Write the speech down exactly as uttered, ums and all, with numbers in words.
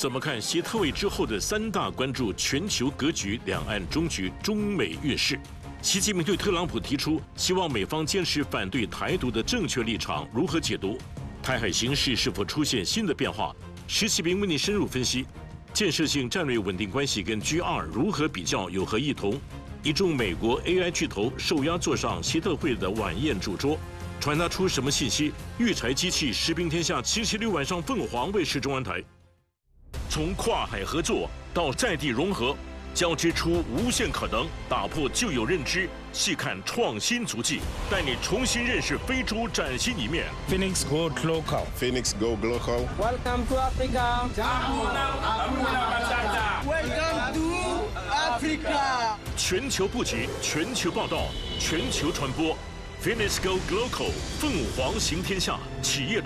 怎么看习特位之后的三大关注全球格局、两岸终局、中美越势？习近平对特朗普提出希望美方坚持反对台独的正确立场，如何解读？台海形势是否出现新的变化？石启明为您深入分析。建设性战略稳定关系跟 G 二 如何比较，有何异同？一众美国 A I 巨头受压坐上习特会的晚宴主桌，传达出什么信息？育才机器食兵天下七七六晚上凤凰卫视中文台。从跨海合作到在地融合，交织出无限可能，打破旧有认知，细看创新足迹，带你重新认识非洲崭新一面。 Phoenix Go Global. Phoenix Go Global. Welcome to Africa. Welcome to Africa. 全球布局，全球报道，全球传播。Phoenix Go Global， 凤凰行天下企业。